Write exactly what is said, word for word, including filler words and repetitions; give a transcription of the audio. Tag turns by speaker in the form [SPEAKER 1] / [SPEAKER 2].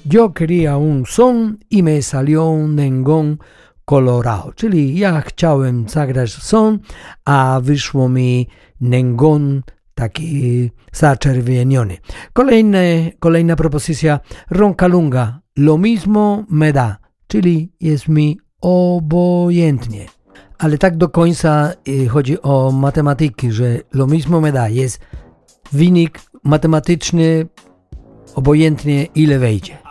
[SPEAKER 1] Yo quería un son y me salió nengón colorado. Czyli ja chciałem zagrać son, a wyszło mi nengón taki zaczerwieniony. Kolejne, kolejna propozycja Roncalunga. Lo mismo me da, czyli jest mi obojętnie. Ale tak do końca chodzi o matematyki, że lo mismo me da jest wynik matematyczny, obojętnie ile wejdzie.